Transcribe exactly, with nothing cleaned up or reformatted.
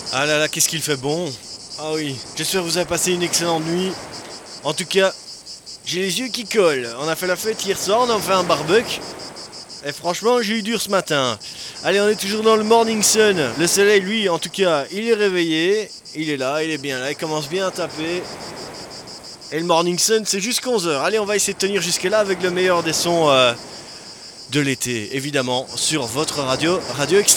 Ah là là, qu'est-ce qu'il fait bon. Ah oui, j'espère que vous avez passé une excellente nuit. En tout cas, j'ai les yeux qui collent. On a fait la fête hier soir, on a fait un barbecue. Et franchement, j'ai eu dur ce matin. Allez, on est toujours dans le morning sun. Le soleil, lui, en tout cas, il est réveillé. Il est là, il est bien là, il commence bien à taper. Et le morning sun, c'est jusqu'à onze heures. Allez, on va essayer de tenir jusque là avec le meilleur des sons euh, de l'été, évidemment, sur votre radio, Radio Extra.